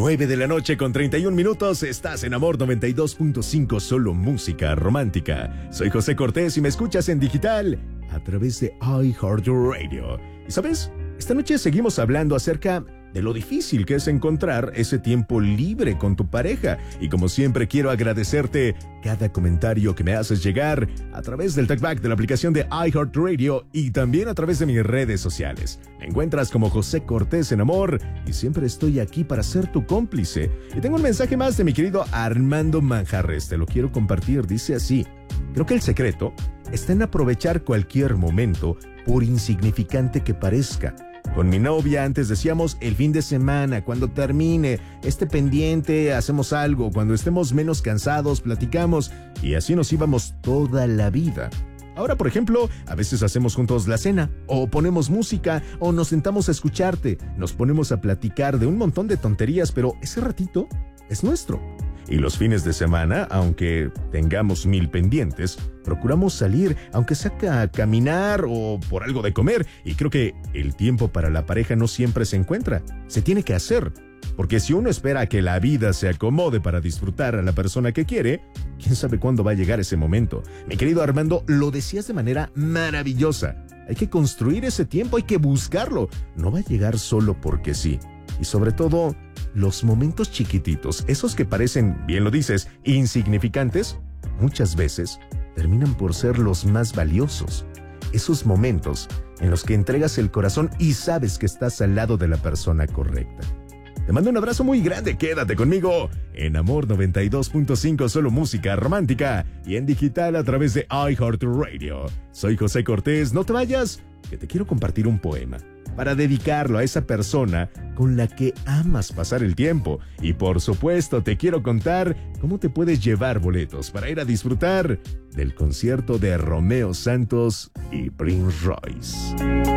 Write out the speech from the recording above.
9 de la noche con 31 minutos, estás en Amor 92.5, solo música romántica. Soy José Cortés y me escuchas en digital a través de iHeartRadio. ¿Y sabes? Esta noche seguimos hablando acerca de lo difícil que es encontrar ese tiempo libre con tu pareja. Y como siempre quiero agradecerte cada comentario que me haces llegar a través del talkback de la aplicación de iHeartRadio y también a través de mis redes sociales. Me encuentras como José Cortés en Amor y siempre estoy aquí para ser tu cómplice. Y tengo un mensaje más de mi querido Armando Manjarres, te lo quiero compartir, dice así: creo que el secreto está en aprovechar cualquier momento, por insignificante que parezca. Con mi novia antes decíamos el fin de semana, cuando termine este pendiente hacemos algo, cuando estemos menos cansados platicamos, y así nos íbamos toda la vida. Ahora, por ejemplo, a veces hacemos juntos la cena, o ponemos música, o nos sentamos a escucharte, nos ponemos a platicar de un montón de tonterías, pero ese ratito es nuestro. Y los fines de semana, aunque tengamos 1000 pendientes, procuramos salir, aunque sea a caminar o por algo de comer. Y creo que el tiempo para la pareja no siempre se encuentra. Se tiene que hacer. Porque si uno espera a que la vida se acomode para disfrutar a la persona que quiere, quién sabe cuándo va a llegar ese momento. Mi querido Armando, lo decías de manera maravillosa. Hay que construir ese tiempo, hay que buscarlo. No va a llegar solo porque sí. Y sobre todo, los momentos chiquititos, esos que parecen, bien lo dices, insignificantes, muchas veces terminan por ser los más valiosos. Esos momentos en los que entregas el corazón y sabes que estás al lado de la persona correcta. Te mando un abrazo muy grande, quédate conmigo en Amor 92.5, solo música romántica y en digital a través de iHeartRadio. Soy José Cortés, no te vayas, que te quiero compartir un poema para dedicarlo a esa persona con la que amas pasar el tiempo. Y por supuesto te quiero contar cómo te puedes llevar boletos para ir a disfrutar del concierto de Romeo Santos y Prince Royce.